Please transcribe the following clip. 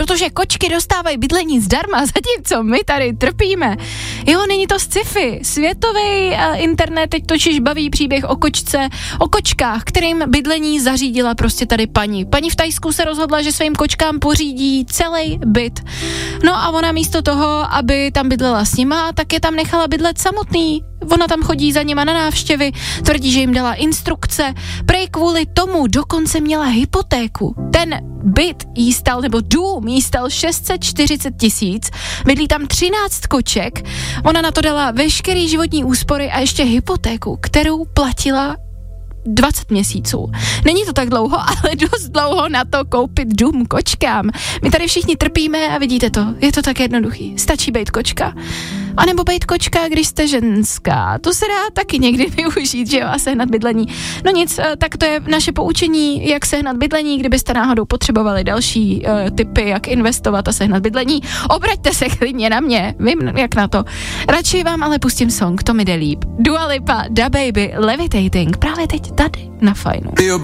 protože kočky dostávají bydlení zdarma, zatímco my tady trpíme. Jo, není to sci-fi. Světový internet teď totiž baví příběh o kočkách, kterým bydlení zařídila prostě tady paní. Paní v Thajsku se rozhodla, že svým kočkám pořídí celý byt. No a ona místo toho, aby tam bydlela s nima, tak je tam nechala bydlet samotný. Ona tam chodí za nima na návštěvy, tvrdí, že jim dala instrukce, prej kvůli tomu dokonce měla hypotéku. Ten byt jí stal, nebo dům jí stal 640 000, bydlí tam 13 koček, ona na to dala veškerý životní úspory a ještě hypotéku, kterou platila 20 měsíců. Není to tak dlouho, ale dost dlouho na to koupit dům kočkám. My tady všichni trpíme a vidíte to, je to tak jednoduchý. Stačí bejt kočka. A nebo bejt kočka, když jste ženská. To se dá taky někdy využít, že jo, a sehnat bydlení. No nic, tak to je naše poučení, jak sehnat bydlení, kdybyste náhodou potřebovali další tipy, jak investovat a sehnat bydlení. Obraťte se klidně na mě, vím, jak na to. Radši vám ale pustím song, to mi jde líp. Dua Lipa, Da Baby, Levitating, právě teď tady na Fajnu.